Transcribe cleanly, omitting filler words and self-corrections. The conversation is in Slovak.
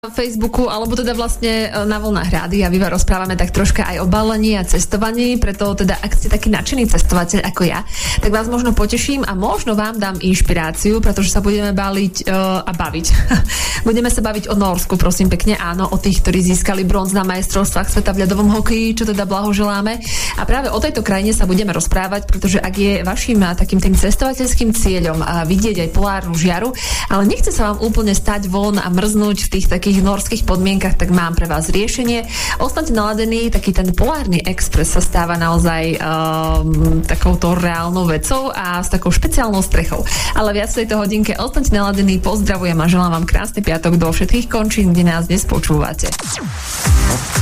Facebooku, alebo teda vlastne na Vlnách rádia Viva rozprávame tak troška aj o balení a cestovaní, preto teda ak ste taký nadšený cestovateľ ako ja, tak vás možno poteším a možno vám dám inšpiráciu, pretože sa budeme baviť a baviť. Budeme sa baviť o Nórsku, prosím pekne, áno, o tých, ktorí získali bronz na majstrovstvách sveta v ľadovom hokeji, čo teda blahoželáme. A práve o tejto krajine sa budeme rozprávať, pretože ak je vašim takým tým cestovateľským cieľom vidieť aj polárnu žiaru, ale nechce sa vám úplne stať von a mrznúť v tých takých norských podmienkach, tak mám pre vás riešenie. Ostaňte naladení, taký ten polárny expres sa stáva naozaj takouto reálnou vecou a s takou špeciálnou strechou. Ale viac v tejto hodinke ostaňte naladení, pozdravujem a želám vám krásny piatok do všetkých končín, kde nás dnes počúvate.